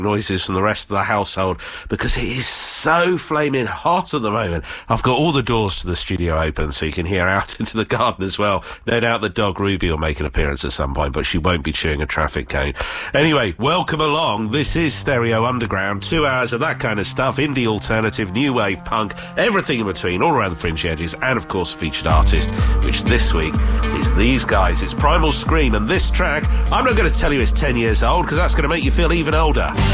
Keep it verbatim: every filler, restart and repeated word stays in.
noises from the rest of the household because it is so flaming hot at the moment. I've got all the doors to the studio open so you can hear out into the garden as well. No doubt the dog Ruby will make an appearance at some point, but she won't be chewing a traffic cone. Anyway, welcome along. This is Stereo Underground. Two hours of that kind of stuff. Indie alternative, new wave punk, everything in between, all around the fringe edges, and of course a featured artist, which this week is these guys. It's Primal Scream, and this track, I'm not going to tell you it's ten years old because that's going to make you feel even older.